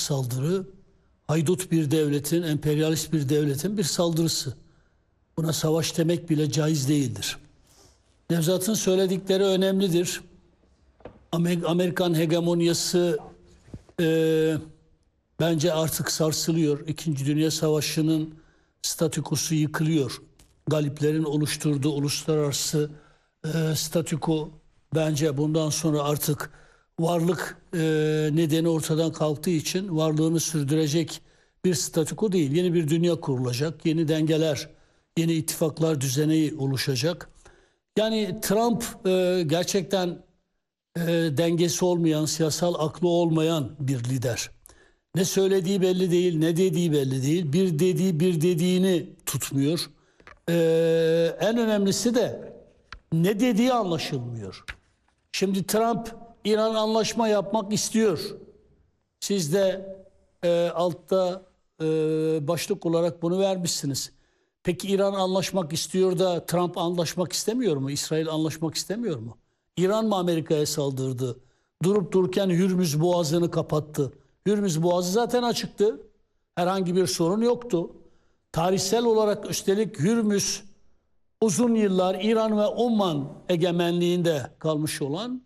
saldırı haydut bir devletin, emperyalist bir devletin bir saldırısı. Buna savaş demek bile caiz değildir. Nevzat'ın söyledikleri önemlidir. Amerikan hegemonyası bence artık sarsılıyor. İkinci Dünya Savaşı'nın statükosu yıkılıyor. Galiplerin oluşturduğu uluslararası statüko bence bundan sonra artık varlık nedeni ortadan kalktığı için varlığını sürdürecek bir statüko değil. Yeni bir dünya kurulacak, yeni dengeler, yeni ittifaklar düzeni oluşacak. Yani Trump gerçekten dengesi olmayan, siyasal aklı olmayan bir lider. Ne söylediği belli değil, ne dediği belli değil. Bir dediğini tutmuyor. En önemlisi de ne dediği anlaşılmıyor. Şimdi Trump İran anlaşma yapmak istiyor. Siz de altta başlık olarak bunu vermişsiniz. Peki İran anlaşmak istiyor da Trump anlaşmak istemiyor mu? İsrail anlaşmak istemiyor mu? İran mı Amerika'ya saldırdı? Durup dururken Hürmüz Boğazı'nı kapattı. Hürmüz Boğazı zaten açıktı. Herhangi bir sorun yoktu. Tarihsel olarak üstelik Hürmüz uzun yıllar İran ve Oman egemenliğinde kalmış olan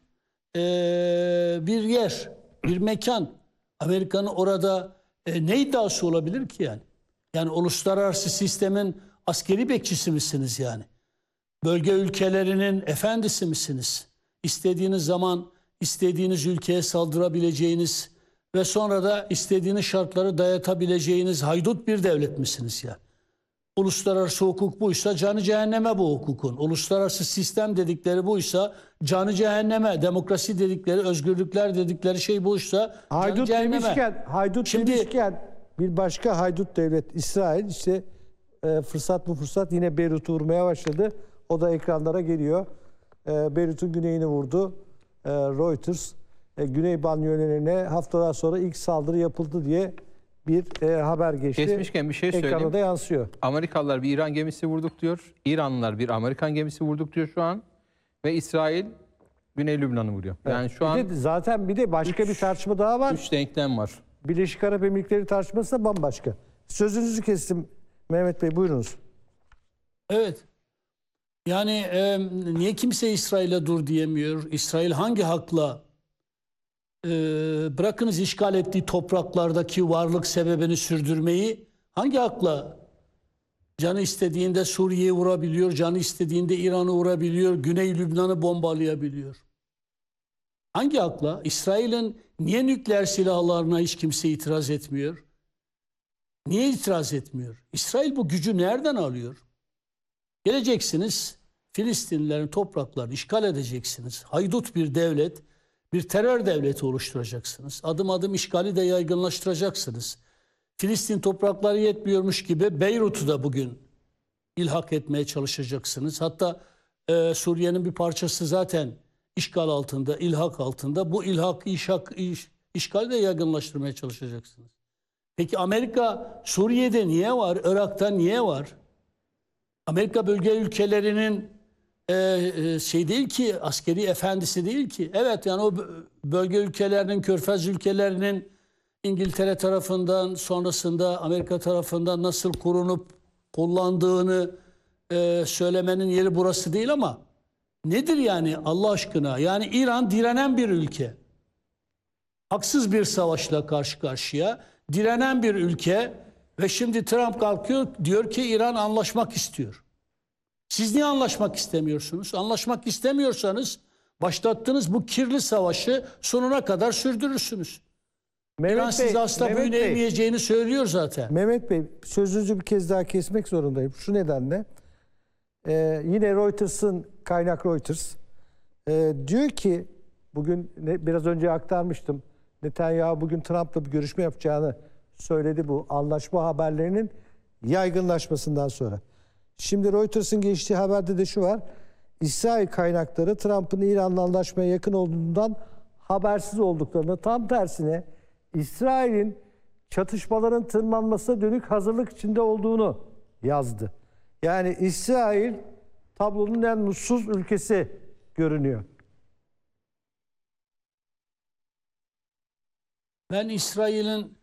bir yer, bir mekan. Amerika'nın orada ne iddiası olabilir ki yani? Yani uluslararası sistemin askeri bekçisi misiniz yani? Bölge ülkelerinin efendisi misiniz? İstediğiniz zaman istediğiniz ülkeye saldırabileceğiniz ve sonra da istediğiniz şartları dayatabileceğiniz haydut bir devlet misiniz ya? Uluslararası hukuk buysa canı cehenneme bu hukukun. Uluslararası sistem dedikleri buysa canı cehenneme. Demokrasi dedikleri, özgürlükler dedikleri şey buysa canı cehenneme. Haydut demişken bir başka haydut devlet İsrail işte fırsat yine Beyrut'u vurmaya başladı. O da ekranlara geliyor. Beyrut'un güneyini vurdu. Reuters Güney banliyölerine haftalar sonra ilk saldırı yapıldı diye bir haber geçti. Kesmişken bir şey söyleyeyim. Ekrana da yansıyor. Amerikalılar bir İran gemisi vurduk diyor. İranlılar bir Amerikan gemisi vurduk diyor şu an. Ve İsrail Güney Lübnan'ı vuruyor. Yani Evet. şu an Zaten bir de başka bir tartışma daha var. 3 denklem var. Birleşik Arap Emirlikleri tartışması da bambaşka. Sözünüzü kestim Mehmet Bey, buyurunuz. Evet. Yani niye kimse İsrail'e dur diyemiyor? İsrail hangi hakla bırakınız işgal ettiği topraklardaki varlık sebebini sürdürmeyi, hangi hakla canı istediğinde Suriye'yi vurabiliyor, canı istediğinde İran'ı vurabiliyor, Güney Lübnan'ı bombalayabiliyor? Hangi hakla? İsrail'in niye nükleer silahlarına hiç kimse itiraz etmiyor? Niye itiraz etmiyor? İsrail bu gücü nereden alıyor? Geleceksiniz, Filistinlilerin topraklarını işgal edeceksiniz. Haydut bir devlet, bir terör devleti oluşturacaksınız. Adım adım işgali de yaygınlaştıracaksınız. Filistin toprakları yetmiyormuş gibi Beyrut'u da bugün ilhak etmeye çalışacaksınız. Hatta Suriye'nin bir parçası zaten işgal altında, ilhak altında. Bu işgali de yaygınlaştırmaya çalışacaksınız. Peki Amerika Suriye'de niye var? Irak'ta niye var? Amerika bölge ülkelerinin şey değil ki, askeri efendisi değil ki. Evet, yani o bölge ülkelerinin, Körfez ülkelerinin İngiltere tarafından, sonrasında Amerika tarafından nasıl korunup kullandığını söylemenin yeri burası değil ama nedir yani Allah aşkına? Yani İran direnen bir ülke. Haksız bir savaşla karşı karşıya direnen bir ülke ve şimdi Trump kalkıyor diyor ki İran anlaşmak istiyor. Siz niye anlaşmak istemiyorsunuz? Anlaşmak istemiyorsanız başlattığınız bu kirli savaşı sonuna kadar sürdürürsünüz. İran size asla boyun eğmeyeceğini söylüyor zaten. Mehmet Bey, sözünüzü bir kez daha kesmek zorundayım. Şu nedenle yine Reuters'ın, kaynak Reuters diyor ki, bugün biraz önce aktarmıştım, Netanyahu bugün Trump'la bir görüşme yapacağını söyledi bu anlaşma haberlerinin yaygınlaşmasından sonra. Şimdi Reuters'ın geçtiği haberde de şu var. İsrail kaynakları Trump'ın İran'la anlaşmaya yakın olduğundan habersiz olduklarını, tam tersine İsrail'in çatışmaların tırmanmasına dönük hazırlık içinde olduğunu yazdı. Yani İsrail tablonun en mutsuz ülkesi görünüyor. Ben İsrail'in